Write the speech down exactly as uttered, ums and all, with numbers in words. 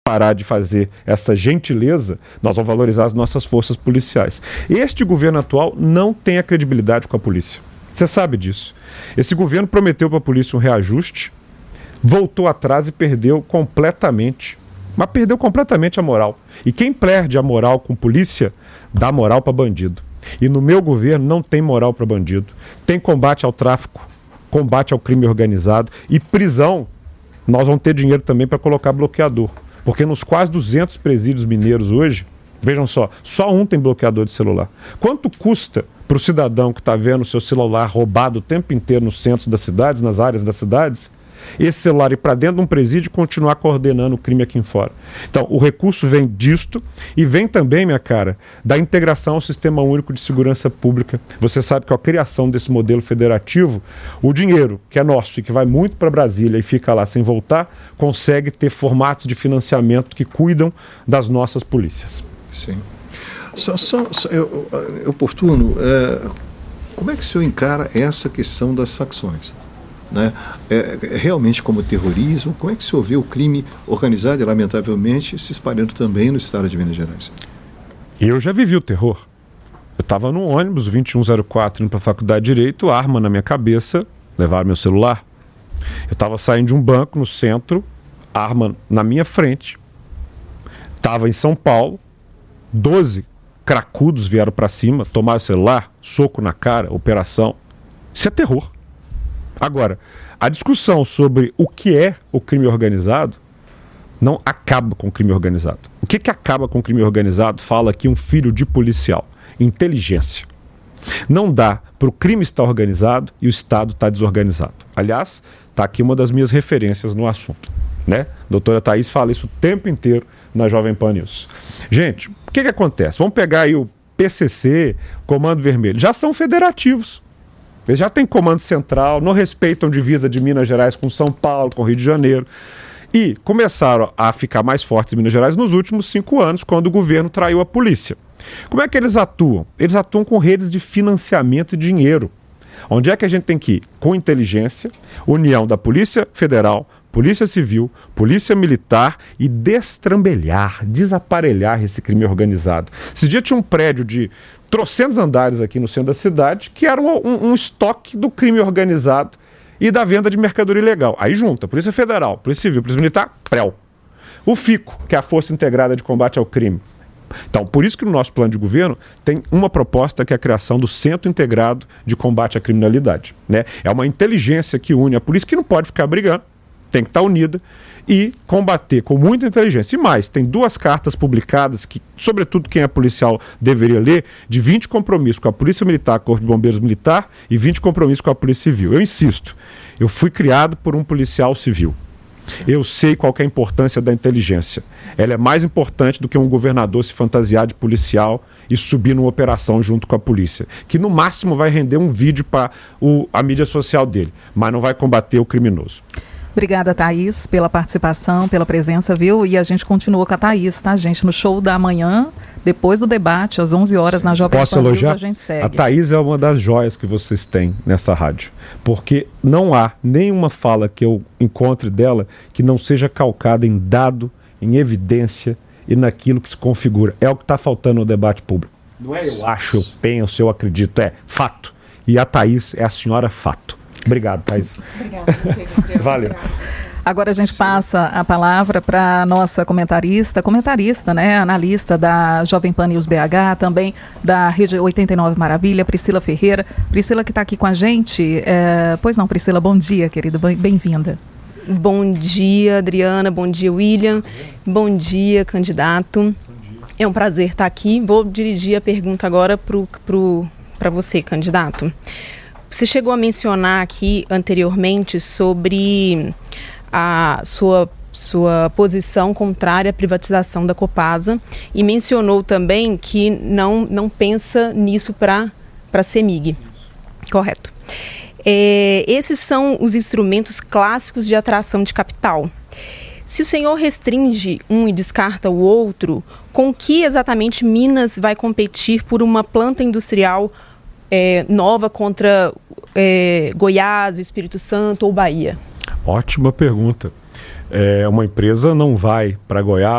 parar de fazer essa gentileza, nós vamos valorizar as nossas forças policiais. Este governo atual não tem a credibilidade com a polícia. Você sabe disso. Esse governo prometeu para a polícia um reajuste, voltou atrás e perdeu completamente. Mas perdeu completamente a moral. E quem perde a moral com polícia, dá moral para bandido. E no meu governo não tem moral para bandido. Tem combate ao tráfico, combate ao crime organizado e prisão. Nós vamos ter dinheiro também para colocar bloqueador. Porque nos quase duzentos presídios mineiros hoje, vejam só, só um tem bloqueador de celular. Quanto custa para o cidadão que está vendo o seu celular roubado o tempo inteiro nos centros das cidades, nas áreas das cidades, esse celular ir para dentro de um presídio e continuar coordenando o crime aqui em fora? Então, o recurso vem disto e vem também, minha cara, da integração ao Sistema Único de Segurança Pública. Você sabe que com a criação desse modelo federativo, o dinheiro que é nosso e que vai muito para Brasília e fica lá sem voltar, consegue ter formatos de financiamento que cuidam das nossas polícias. Sim. Só, só, só eu, eu, oportuno, é, como é que o senhor encara essa questão das facções? Né? É, é, realmente como terrorismo, como é que o senhor vê o crime organizado e, lamentavelmente, se espalhando também no estado de Minas Gerais? Eu já vivi o terror. Eu estava num ônibus vinte e um zero quatro indo para a faculdade de Direito, arma na minha cabeça, levaram meu celular. Eu estava saindo de um banco no centro, arma na minha frente. Estava em São Paulo, doze cracudos vieram para cima, tomaram o celular, soco na cara, operação. Isso é terror. Agora, a discussão sobre o que é o crime organizado não acaba com o crime organizado. O que, que acaba com o crime organizado? Fala aqui um filho de policial. Inteligência. Não dá para o crime estar organizado e o Estado estar desorganizado. Aliás, está aqui uma das minhas referências no assunto. Né? Doutora Thaís fala isso o tempo inteiro na Jovem Pan News. Gente, o que, que acontece? Vamos pegar aí o P C C, Comando Vermelho. Já são federativos. Eles já têm comando central, não respeitam divisa de Minas Gerais com São Paulo, com Rio de Janeiro. E começaram a ficar mais fortes em Minas Gerais nos últimos cinco anos, quando o governo traiu a polícia. Como é que eles atuam? Eles atuam com redes de financiamento e dinheiro. Onde é que a gente tem que ir? Com inteligência, união da Polícia Federal, Polícia Civil, Polícia Militar e destrambelhar, desaparelhar esse crime organizado. Esse dia tinha um prédio de trocentos andares aqui no centro da cidade que era um, um, um estoque do crime organizado e da venda de mercadoria ilegal. Aí junta Polícia Federal, Polícia Civil, Polícia Militar, P R E L. O FICO, que é a Força Integrada de Combate ao Crime. Então, por isso que no nosso plano de governo tem uma proposta que é a criação do Centro Integrado de Combate à Criminalidade. Né? É uma inteligência que une a polícia, que não pode ficar brigando, tem que estar unida e combater com muita inteligência. E mais, tem duas cartas publicadas que, sobretudo quem é policial deveria ler, de vinte compromissos com a Polícia Militar, Corpo de Bombeiros Militar e vinte compromissos com a Polícia Civil. Eu insisto, eu fui criado por um policial civil. Eu sei qual que é a importância da inteligência. Ela é mais importante do que um governador se fantasiar de policial e subir numa operação junto com a polícia, que no máximo vai render um vídeo para a mídia social dele, mas não vai combater o criminoso. Obrigada, Thaís, pela participação, pela presença, viu? E a gente continua com a Thaís, tá, gente? No show da manhã, depois do debate, às onze horas, na Jovem Pan News, a gente segue. A Thaís é uma das joias que vocês têm nessa rádio, porque não há nenhuma fala que eu encontre dela que não seja calcada em dado, em evidência e naquilo que se configura. É o que está faltando no debate público. Não é eu acho, eu penso, eu acredito, é fato. E a Thaís é a senhora fato. Obrigado, Thaís. Obrigada, você, Gabriel. Valeu. Agora a gente passa a palavra para a nossa comentarista, comentarista, né, analista da Jovem Pan News B H, também da Rede oitenta e nove Maravilha, Priscila Ferreira. Priscila que está aqui com a gente. É... Pois não, Priscila, bom dia, querida, bem-vinda. Bom dia, Adriana, bom dia, William, bom dia, candidato. Bom dia. É um prazer estar aqui. Vou dirigir a pergunta agora para você, candidato. Você chegou a mencionar aqui anteriormente sobre a sua, sua posição contrária à privatização da Copasa e mencionou também que não, não pensa nisso para a CEMIG. Correto. É, esses são os instrumentos clássicos de atração de capital. Se o senhor restringe um e descarta o outro, com que exatamente Minas vai competir por uma planta industrial É, nova contra é, Goiás, Espírito Santo ou Bahia? Ótima pergunta. É, uma empresa não vai para Goiás